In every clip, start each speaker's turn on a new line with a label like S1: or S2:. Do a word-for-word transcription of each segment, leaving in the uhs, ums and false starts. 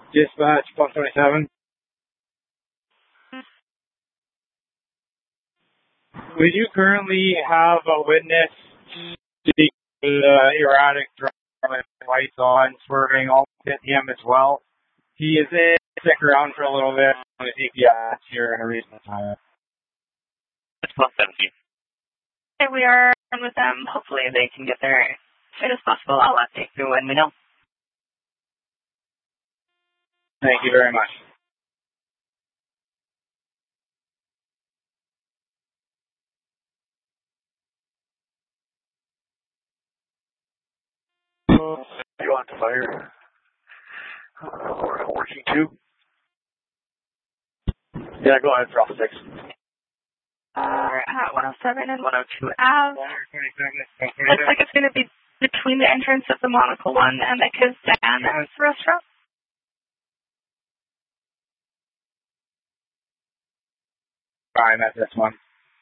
S1: Dispatch, plus twenty-seven. Would you currently have a witness speak to the erratic driving, lights on, swerving, all at him as well? He is in. Stick around for a little bit. I'm going to take the ads here in a reasonable time.
S2: It's plus seventeen.
S3: Okay, we are on with them. Hopefully they can get there as soon as possible. I'll update you when we know.
S1: Thank you very much.
S4: You want to fire? Uh, we're working two. Yeah, go ahead, drop six.
S3: Uh, we're at one oh seven and one oh two Ave. Looks like it's going to be between the entrance of the Monaco one and the Kazan restaurant.
S1: Fine, that's this one.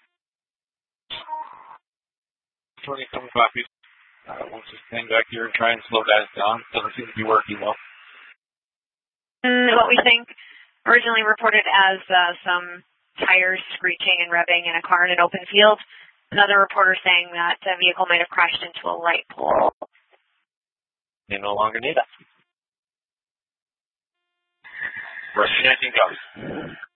S2: twenty-seven copies. Uh, we'll just hang back here and try and slow guys down. Doesn't seem to be working well.
S5: Mm, what we think originally reported as uh, some tires screeching and revving in a car in an open field. Another reporter saying that a vehicle might have crashed into a light pole.
S2: They no longer need us. We're nineteen copies.